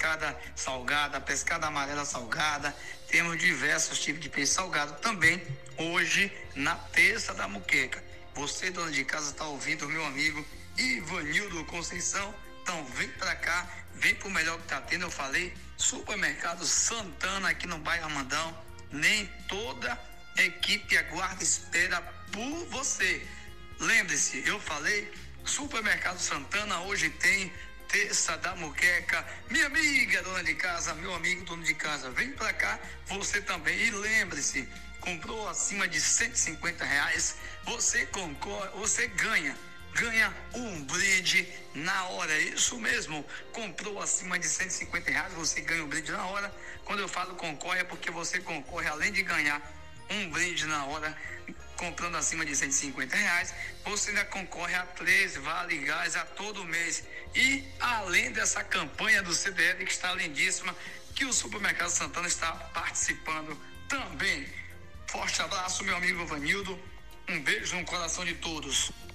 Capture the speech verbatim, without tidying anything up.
pescada salgada, pescada amarela salgada, temos diversos tipos de peixe salgado também hoje na Terça da Muqueca. Você, dona de casa, está ouvindo o meu amigo Ivanildo Conceição? Então vem para cá, vem pro melhor que tá tendo. Eu falei, Supermercado Santana aqui no bairro Amandão. Nem toda a equipe aguarda e espera por você. Lembre-se, eu falei, Supermercado Santana hoje tem Terça da Muqueca. Minha amiga dona de casa, meu amigo dono de casa, vem pra cá, você também. E lembre-se, comprou acima de cento e cinquenta reais, você concorre, você ganha, ganha um brinde na hora. É isso mesmo, comprou acima de cento e cinquenta reais, você ganha um brinde na hora. Quando eu falo concorre, é porque você concorre, além de ganhar um brinde na hora, comprando acima de cento e cinquenta reais, você ainda concorre a três vale gás a todo mês. E além dessa campanha do C D L, que está lindíssima, que o Supermercado Santana está participando também. Forte abraço, meu amigo Vanildo. Um beijo no coração de todos.